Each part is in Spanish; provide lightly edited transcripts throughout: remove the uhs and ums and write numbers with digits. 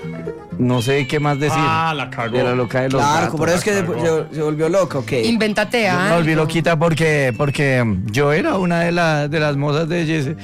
No sé qué más decir. La cagó. Era loca de los Claro, gatos. por eso es que se volvió loca, ¿ok? Invéntate, Me volví loquita porque yo era una de las mozas de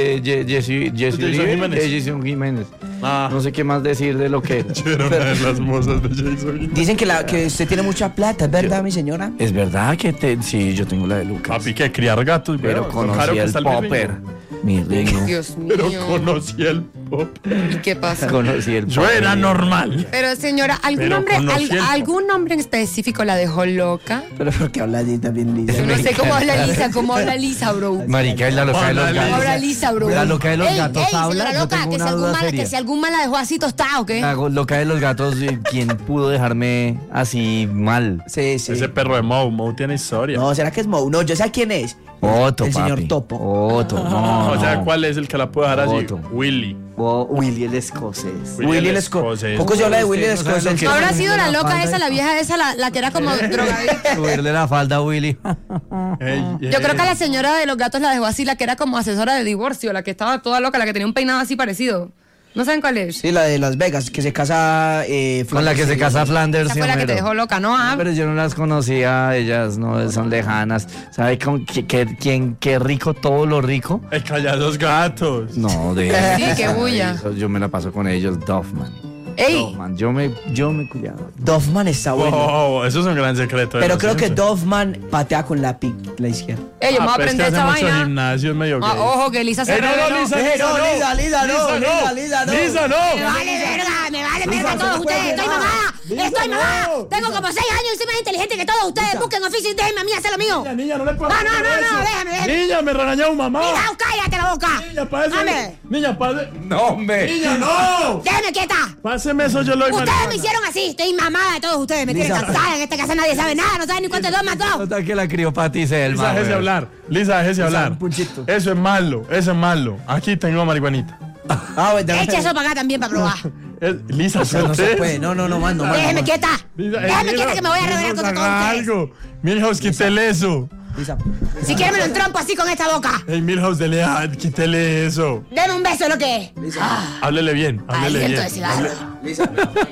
Jason Jiménez. No sé qué más decir de lo que... Yo era una de las mozas de Jason Jiménez. Dicen que usted tiene mucha plata, ¿es verdad, mi señora? Es verdad que sí, yo tengo la de Lucas. Papi, que criar gatos, Pero conocí el popper. Mi reino. Dios mío. Pero conocí el popper. ¿Y qué pasa? Conocí el Yo popper. era normal. Pero señora, ¿algún nombre en específico la dejó loca? Pero ¿por qué habla así también, Lisa? Yo no sé cómo habla Lisa, bro. Marica, es la loca de los ¿Cómo habla gatos. Lisa, bro? La loca de los gatos habla. Señora Yo loca, tengo que si una duda algún seria. que si algún mal la dejó así tostada, ¿o qué? La loca de los gatos, ¿quién pudo dejarme así mal? Sí. Ese perro de Moe tiene historia. No, ¿será que es Moe? No, yo sé quién es. Otto, el papi. señor Topo. Otto, no. O sea, ¿cuál es el que la puede dejar así? Otto. Willy. Willy el escocés. Willy el escocés. Poco se habla de Willy el Usted no sabe lo escocés. que ¿No habrá es sido la loca falda esa, la vieja esa, la que era como drogadicta? Subirle la falda a Willy. Yo creo que a la señora de los gatos la dejó así, la que era como asesora de divorcio, la que estaba toda loca, la que tenía un peinado así parecido. ¿No saben cuál es? Sí, la de Las Vegas, que se casa... Con la que se casa Flanders. Esa fue la que te dejó loca, ¿no? Pero yo no las conocía, ellas no son lejanas. ¿Sabe qué rico todo lo rico? El callados gatos. No, de Sí, qué bulla. Yo me la paso con ellos, Duffman. ¡Ey! Duffman, yo me cuidaba. Doffman está bueno. Oh, eso es un gran secreto. de Pero la creo que ciencia. Doffman patea con la izquierda. Ey, yo me voy a pero es que aprender hace esa mucho vaina. gimnasio, es medio gay. Ojo, que Lisa se Ey, no, reveló. Lisa, Lisa, no. Lisa, no. Me vale verga todos ustedes. Estoy mamada. Estoy mamada. Tengo como 6 años y soy más inteligente que todos ustedes. Busquen oficio y déjenme a mí hacer lo mío. Niña, no le puedo No, hacer eso. déjame. Niña, me regañó mamá. Mira, cállate la boca. Niña, páseme. Dame. Niña, páseme. No, hombre. Niña, no. Déjame quieta. Páseme eso, yo lo doy Ustedes marihuana. me hicieron así. Estoy mamada de todos ustedes. Me tienen Lisa. cansada. En esta casa nadie sabe nada. No saben ni cuánto es 2 más 2. Nota que la crió Pati Selma. Lisa, déjese güey. hablar. Lisa, déjese hablar. un punchito. Eso es malo. Aquí tengo marihuanita. Bueno. Echa eso para acá también para probar. Lisa, No se suelte puede. eso. No, mando. Déjeme quieta. Lisa, Déjeme quieta que me voy a revelar Lisa, contra todos haga ustedes. algo. Milhouse, quítele eso. Lisa. Si quieren me lo entrompo así con esta boca. Hey, Milhouse, quítele eso. Deme un beso, ¿lo que es? Háblele bien, háblele Aliento bien. de cigarro. Lisa.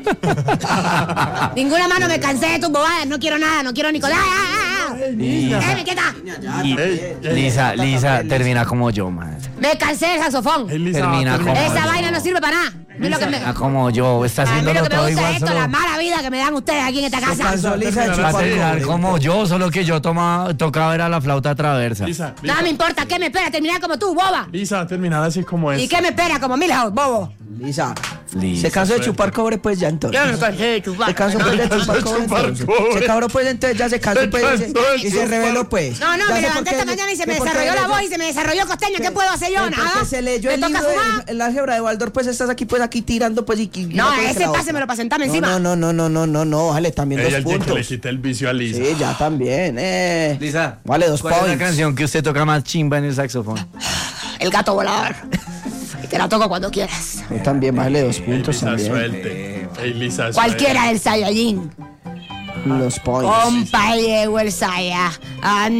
Ninguna mano me cansé de tus bobadas. No quiero nada, no quiero ni colar. Déjeme quieta. Lisa, termina como yo, madre. Me cansé del saxofón. Hey, Lisa, Termina como- Esa vaina no sirve para nada. A mí lo que me, Ah, como yo, está a mí haciendo lo que me todo gusta igual. es esto, Solo la mala vida que me dan ustedes aquí en esta casa. Cansó Lisa de Va a va a chupar terminar cobre. como yo, solo que yo tocaba era la flauta traversa. Lisa, No me importa, ¿qué me espera? Terminar como tú, boba. Lisa, va a terminar así como es. ¿Y qué me espera? Como Milhouse, bobo. Lisa. Lisa, Se cansó de chupar cobre, pues ya entonces. Yo me cansé de chupar. Se cansó pues de chupar cobre. chupar entonces. cobre. Se cabró pues entonces ya se cansó Se pues cansó de y se chupar. reveló pues. No, Ya me sé por levanté qué- esta mañana y se sé me por qué desarrolló la leyó- voz y se me desarrolló costeño. ¿Qué puedo hacer yo? Porque Nada. se leyó Me el toca libro fumar. el álgebra de Waldorf, pues estás aquí tirando pues y No, pones ese la boca. pásemelo para sentarme encima. No, vale, también Ella 2 el día que le puntos. quité el vicio a Lisa. Sí, ya también. Lisa, Vale, 2 ¿cuál es la points. canción que usted toca más chimba en el saxofón? El gato volador. Y te la toco cuando quieras. Yo también, vale 2 Ey, puntos Lisa, también. suelte. Ey, Lisa, suelte. Cualquiera del Saiyajin. Los points. Compa, llegó el Saya.